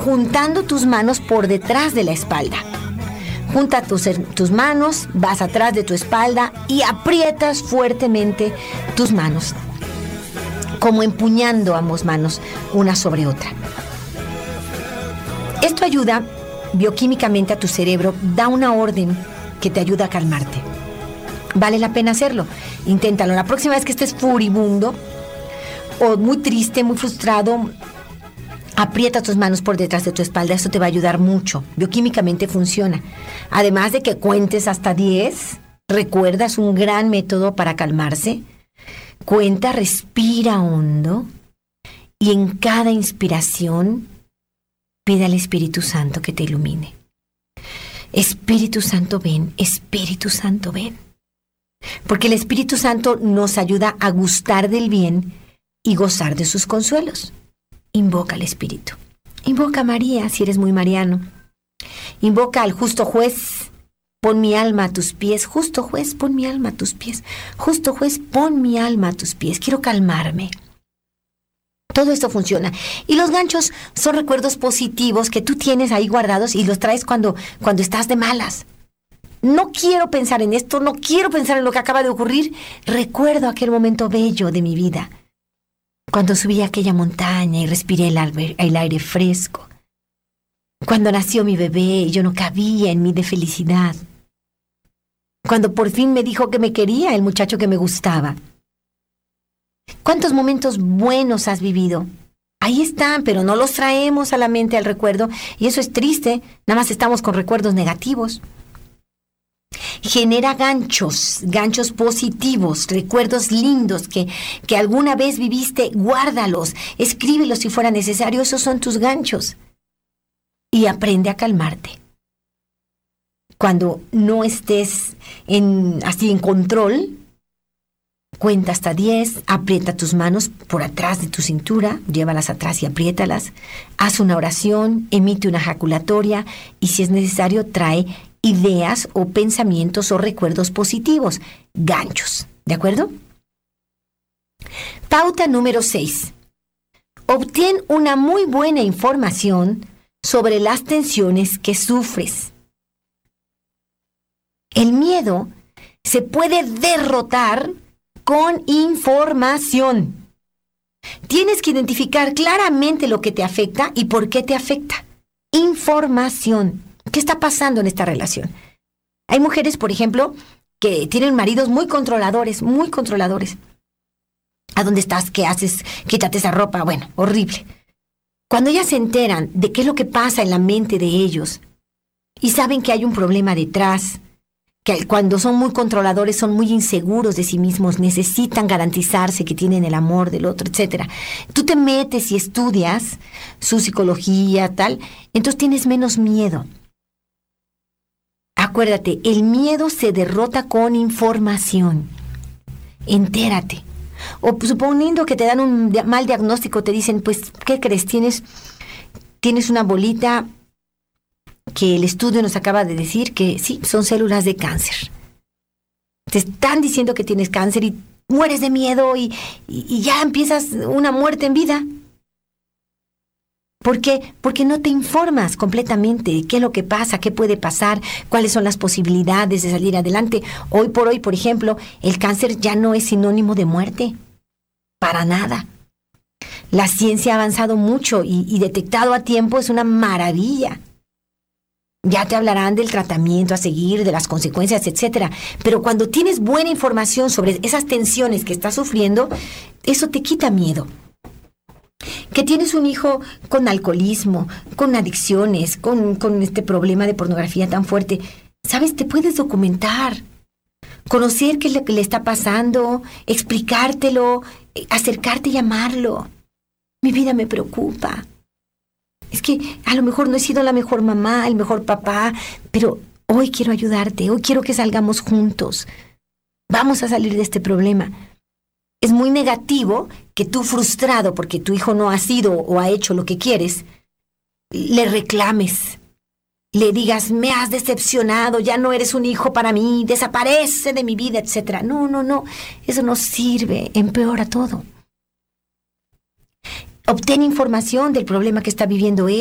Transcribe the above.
juntando tus manos por detrás de la espalda. Junta tus manos, vas atrás de tu espalda y aprietas fuertemente tus manos, como empuñando ambas manos una sobre otra. Esto ayuda bioquímicamente a tu cerebro, da una orden que te ayuda a calmarte. Vale la pena hacerlo. Inténtalo. La próxima vez que estés furibundo o muy triste, muy frustrado, aprieta tus manos por detrás de tu espalda. Esto te va a ayudar mucho. Bioquímicamente funciona. Además de que cuentes hasta 10, recuerda, es un gran método para calmarse. Cuenta, respira hondo y en cada inspiración pide al Espíritu Santo que te ilumine. Espíritu Santo, ven. Espíritu Santo, ven. Porque el Espíritu Santo nos ayuda a gustar del bien y gozar de sus consuelos. Invoca al Espíritu. Invoca a María, si eres muy mariano. Invoca al justo juez. Pon mi alma a tus pies. Justo juez, pon mi alma a tus pies. Justo juez, pon mi alma a tus pies. Quiero calmarme. Todo esto funciona. Y los ganchos son recuerdos positivos que tú tienes ahí guardados y los traes cuando estás de malas. No quiero pensar en esto, no quiero pensar en lo que acaba de ocurrir. Recuerdo aquel momento bello de mi vida, cuando subí a aquella montaña y respiré el aire fresco. Cuando nació mi bebé y yo no cabía en mí de felicidad. Cuando por fin me dijo que me quería el muchacho que me gustaba. ¿Cuántos momentos buenos has vivido? Ahí están, pero no los traemos a la mente, al recuerdo. Y eso es triste, nada más estamos con recuerdos negativos. Genera ganchos positivos, recuerdos lindos que alguna vez viviste, guárdalos, escríbelos si fuera necesario, esos son tus ganchos. Y aprende a calmarte. Cuando no estés así en control, cuenta hasta 10, aprieta tus manos por atrás de tu cintura, llévalas atrás y apriétalas, haz una oración, emite una ejaculatoria y si es necesario trae ideas o pensamientos o recuerdos positivos, ganchos, ¿de acuerdo? Pauta número 6. Obtén una muy buena información sobre las tensiones que sufres. El miedo se puede derrotar con información. Tienes que identificar claramente lo que te afecta y por qué te afecta. Información. ¿Qué está pasando en esta relación? Hay mujeres, por ejemplo, que tienen maridos muy controladores. ¿A dónde estás? ¿Qué haces? Quítate esa ropa. Bueno, horrible. Cuando ellas se enteran de qué es lo que pasa en la mente de ellos y saben que hay un problema detrás, que cuando son muy controladores son muy inseguros de sí mismos, necesitan garantizarse que tienen el amor del otro, etc. Tú te metes y estudias su psicología, tal, entonces tienes menos miedo. Acuérdate, el miedo se derrota con información. Entérate. O suponiendo que te dan un mal diagnóstico, te dicen, pues, ¿qué crees? Tienes una bolita que el estudio nos acaba de decir que sí, son células de cáncer. Te están diciendo que tienes cáncer y mueres de miedo y ya empiezas una muerte en vida. ¿Por qué? Porque no te informas completamente de qué es lo que pasa, qué puede pasar, cuáles son las posibilidades de salir adelante. Hoy por hoy, por ejemplo, el cáncer ya no es sinónimo de muerte. Para nada. La ciencia ha avanzado mucho y detectado a tiempo es una maravilla. Ya te hablarán del tratamiento a seguir, de las consecuencias, etc. Pero cuando tienes buena información sobre esas tensiones que estás sufriendo, eso te quita miedo. Que tienes un hijo con alcoholismo, con adicciones, con este problema de pornografía tan fuerte, ¿sabes? Te puedes documentar, conocer qué es lo que le está pasando, explicártelo, acercarte y llamarlo. Mi vida me preocupa. Es que a lo mejor no he sido la mejor mamá, el mejor papá, pero hoy quiero ayudarte, hoy quiero que salgamos juntos. Vamos a salir de este problema. Es muy negativo que tú, frustrado porque tu hijo no ha sido o ha hecho lo que quieres, le reclames, le digas, me has decepcionado, ya no eres un hijo para mí, desaparece de mi vida, etc. No, eso no sirve, empeora todo. Obtén información del problema que está viviendo él.